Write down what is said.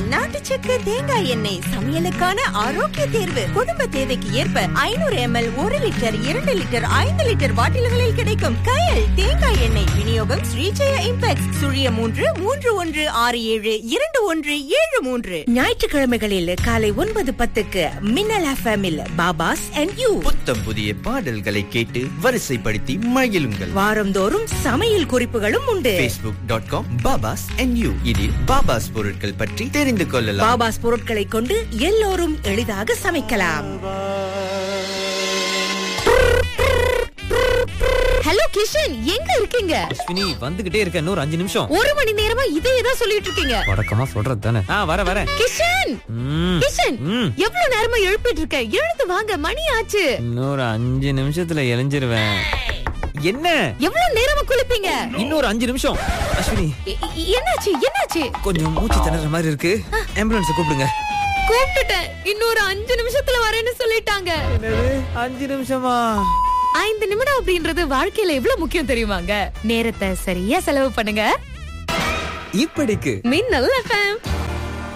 நாட்டு சக்கரை தேங்காய் எண்ணெய் சமையலுக்கான ஆரோக்கிய தேர்வு. குடும்ப தேவைக்கு ஏற்ப 500 ml, 1 லிட்டர், 2 லிட்டர், 5 லிட்டர் பாட்டில்களில் கிடைக்கும் கயல் தேங்காய் எண்ணெய். விநியோகம் ஸ்ரீஜெய இம்பெக்ஸ், சுழிய 331672173. ஞாயிற்றுக்கிழமைகளில் காலை 9:10க்கு மின்னல் எஃப்எம்மில் பாபாஸ் அண்ட் யூ. புத்தம் புதிய பாடல்களை கேட்டு வரிசைப்படுத்தி மகிழுங்கள். வாரந்தோறும் சமையல் குறிப்புகளும் உண்டு. facebook.com babas and you. இதில் பாபாஸ் பொருட்கள் பற்றி தெரிந்து கொள்ளலாம். பாபாஸ் பொருட்களை கொண்டு எல்லோரும் எளிதாக சமைக்கலாம். ஹலோ கிஷன், எங்க இருக்கீங்க? அஸ்வினி, வந்துகிட்டே இருக்க. இன்னொரு 5 நிமிஷம். 1 மணி நேரமா இதே தான் சொல்லிட்டு இருக்கீங்க. வடக்கமா சொல்றது தானே. வர கிஷன், கிஷன், எவ்வளவு நேரமா எழுப்பிட்டு இருக்க? எழுந்து வாங்க, மணி ஆச்சு. இன்னொரு 5 நிமிஷத்துல எழுஞ்சிருவேன். என்ன எவ்வளவு நேரமா குளிப்பீங்க? இன்னொரு 5 நிமிஷம். அஸ்வினி, என்னாச்சு? கொஞ்சம் மூச்சு திணற மாதிரி இருக்கு. ஆம்புலன்ஸ் கூப்பிடுங்க. கூப்பிட்டுட்டேன். இன்னொரு 5 நிமிஷத்துல வரேன்னு சொல்லிட்டாங்க. 5 நிமிஷமா? 5 நிமிடம் அப்படின்றது வாழ்க்கையில எவ்வளவு முக்கியம் தெரியுமாங்க? நேரத்தை சரியா செலவு பண்ணுங்க. இப்படிக்கு மின்னல் எஃப்எம்.